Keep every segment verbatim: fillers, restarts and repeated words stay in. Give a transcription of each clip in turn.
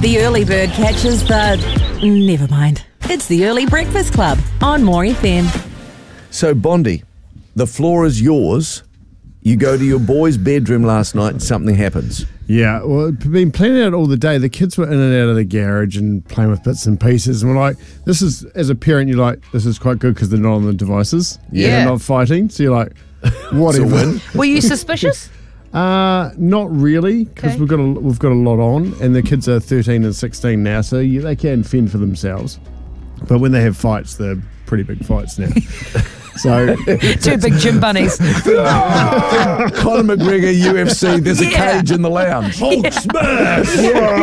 The early bird catches the... Never mind. It's the Early Breakfast Club on More F M. So, Bondi, the floor is yours. You go to your boy's bedroom last night and something happens. Yeah, well, I've been planning it all the day. The kids were in and out of the garage and playing with bits and pieces. And we're like, this is, as a parent, you're like, this is quite good because they're not on the devices. Yeah. They're not fighting. So you're like, whatever. Were you suspicious? Uh, not really, because Okay. we've got a we've got a lot on, and the kids are thirteen and sixteen now, so you, they can fend for themselves. But when they have fights, they're pretty big fights now. So Two big gym bunnies. Conor McGregor, U F C, there's a Yeah. cage in the lounge. Hulk smash!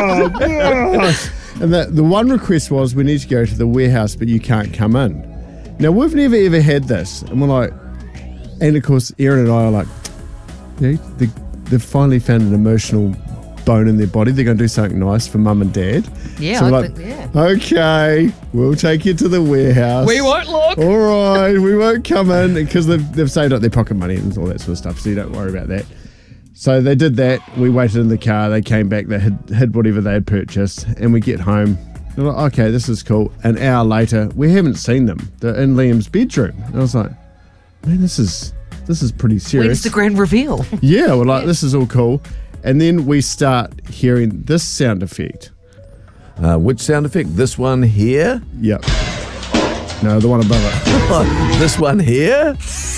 And the, the one request was, we need to go to the warehouse, but you can't come in. Now, we've never ever had this. And we're like, and of course, Erin and I are like, yeah, they, they've finally found an emotional bone in their body. They're going to do something nice for mum and dad. Yeah, so I we're like, think, yeah. okay, we'll take you to the warehouse. We won't look. All right, we won't come in because they've, they've saved up their pocket money and all that sort of stuff, so you don't worry about that. So they did that. We waited in the car. They came back. They hid, hid whatever they had purchased, and we get home. They're like, okay, this is cool. An hour later, we haven't seen them. They're in Liam's bedroom. And I was like, man, this is this is pretty serious. When's the grand reveal? Yeah, we're like, this is all cool. And then we start hearing this sound effect. Uh, which sound effect? This one here? Yep. No, the one above it. This one here?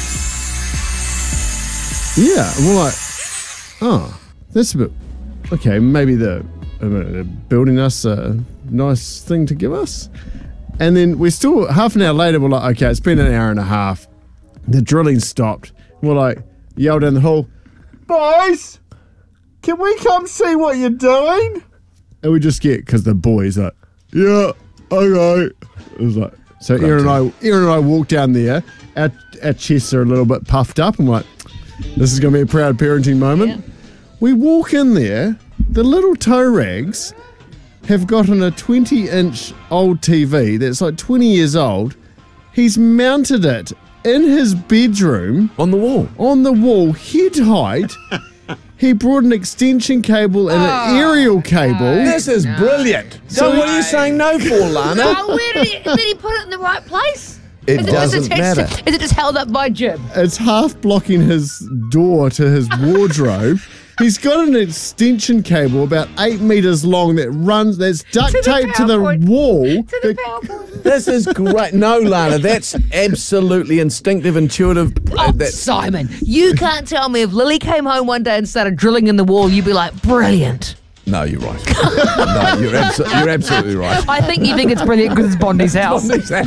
Yeah, and we're like, oh, that's a bit, okay, maybe they're, they're building us a nice thing to give us. And then we still, half an hour later, we're like, okay, it's been an hour and a half. The drilling stopped. We're like, yell down the hall, boys, can we come see what you're doing? And we just get, because the boys like, yeah, okay. It was like, so Erin and I, Erin and I walk down there. Our, our chests are a little bit puffed up. I'm like, this is going to be a proud parenting moment. Yeah. We walk in there. The little toe rags have gotten a twenty inch old T V that's like twenty years old. He's mounted it in his bedroom On the wall. on the wall, head height. He brought an extension cable and an aerial cable. This is brilliant. So, what are you saying no for, Lana? Oh, where did he, did he put it in the right place? It Is doesn't just attached matter. To, is it just held up by Jim? It's half blocking his door to his wardrobe. He's got an extension cable about eight meters long that runs, that's duct To the taped to the PowerPoint. wall. To the that- PowerPoint. This is great. No, Lana, that's absolutely instinctive, intuitive. Oh, that, Simon, you can't tell me if Lily came home one day and started drilling in the wall, you'd be like, brilliant. no, you're right. No, you're, abso- you're absolutely right. I think you think it's brilliant because it's Bondi's house.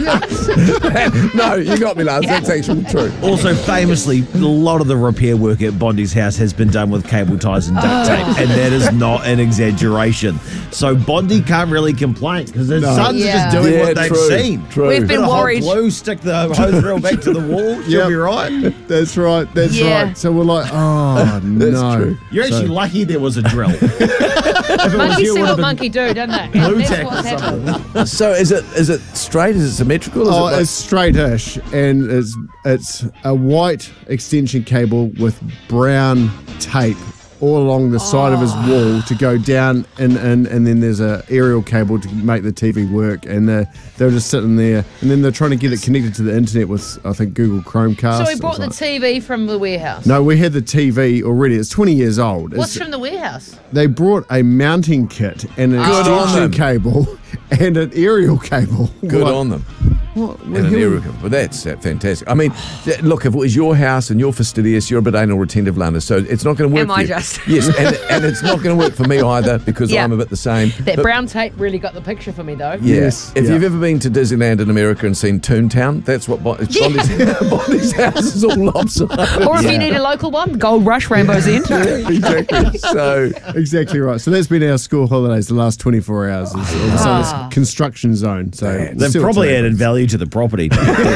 No, you got me, Lance. That's actually true. Also, famously, a lot of the repair work at Bondi's house has been done with cable ties and duct tape, and that is not an exaggeration. So Bondi can't really complain because his No. sons Yeah. are just doing Yeah, what they've true, seen. true. We've been Bit of hot worried. glue, stick the hose reel back to the wall. She'll Yep. be right. That's right. That's Yeah. right. So we're like, oh no. true. You're actually So- lucky there was a drill. If it was Monkey you, it see would what have been monkey do, don't they? blue And that's tack what's or happened. something. So is it is it straight? Is it symmetrical? Is Oh, it like- it's straight-ish, and it's it's a white extension cable with brown tape all along the side of his wall to go down and in, and then there's a aerial cable to make the T V work, and they're, they're just sitting there, and then they're trying to get it connected to the internet with, I think, Google Chromecast. So we brought It's the like- T V from the warehouse. No, we had the T V already. It's twenty years old. What's It's- from the warehouse? They brought a mounting kit and an Good on extension them. cable and an aerial cable. Good Like, on them. What, And an aerial cable. But that's uh, fantastic. I mean, th- look, if it was your house and you're fastidious, you're a bit anal retentive, Lana, so it's not going to work Am for I you. just? Yes, and, and it's not going to work for me either because Yeah. I'm a bit the same. That But- brown tape really got the picture for me, though. Yeah. Yes, If yeah. you've ever been to Disneyland in America and seen Toontown, that's what Bon- Bondi's, Bondi's house is all lopsided. Or if you need a local one, Gold Rush, Rainbow's End. Exactly. So, Exactly right. So that's been our school holidays the last twenty-four hours. Is, all of a sudden Ah. it's construction zone. So They've still probably today. added value to the property.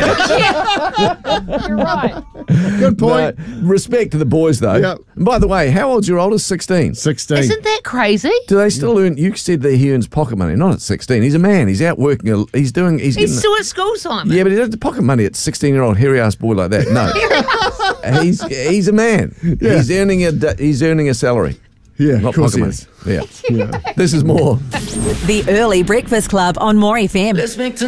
You're right. Good point. no, respect to the boys, though. Yep. And by the way, how old's your oldest? sixteen. Sixteen. Isn't that crazy? Do they still earn? You said that he earns pocket money. Not at sixteen. He's a man. He's out working. A, he's doing. He's, He's getting. still at school, Simon. Yeah, but he doesn't have pocket money at sixteen-year-old hairy-ass boy like that. No, he's he's a man. He's earning a he's earning a salary. Yeah, not of course pocket he money. is. Yeah. Yeah. This is more. The Early Breakfast Club on More F M. Let's make tonight.